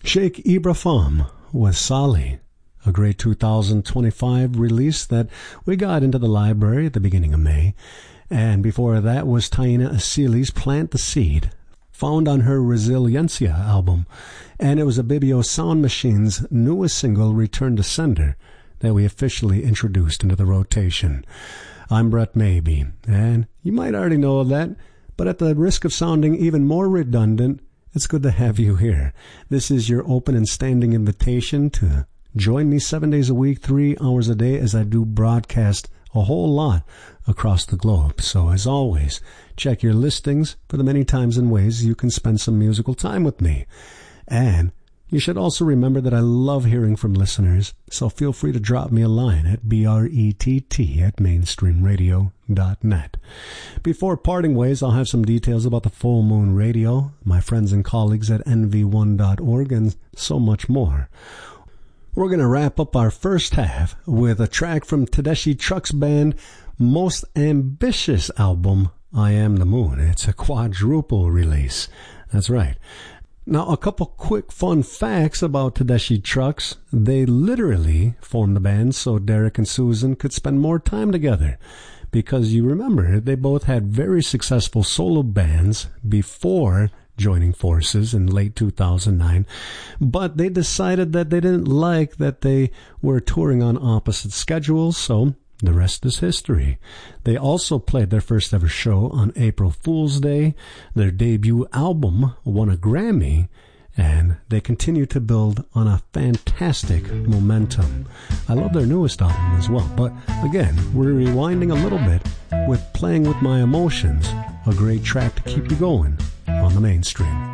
Sheikh Ibrahim was Sali, a great 2025 release that we got into the library at the beginning of May. And before that was Taina Asili's Plant the Seed, found on her Resiliencia album. And it was Abibio Sound Machine's newest single, Return to Sender, that we officially introduced into the rotation. I'm Brett Maybe, and you might already know that, but at the risk of sounding even more redundant, it's good to have you here. This is your open and standing invitation to join me 7 days a week, 3 hours a day, as I do broadcast a whole lot across the globe. So as always, check your listings for the many times and ways you can spend some musical time with me. And you should also remember that I love hearing from listeners, so feel free to drop me a line at brett@mainstreamradio.net. Before parting ways, I'll have some details about the Full Moon Radio, my friends and colleagues at nv1.org, and so much more. We're going to wrap up our first half with a track from Tedeschi Trucks' band most ambitious album, I Am the Moon. It's a quadruple release. That's right. Now, a couple quick fun facts about Tedeschi Trucks. They literally formed the band so Derek and Susan could spend more time together. Because you remember, they both had very successful solo bands before joining forces in late 2009. But they decided that they didn't like that they were touring on opposite schedules, so the rest is history. They also played their first ever show on April Fool's Day. Their debut album won a Grammy, and they continue to build on a fantastic momentum. I love their newest album as well. But again, we're rewinding a little bit with Playing With My Emotions, a great track to keep you going on the mainstream.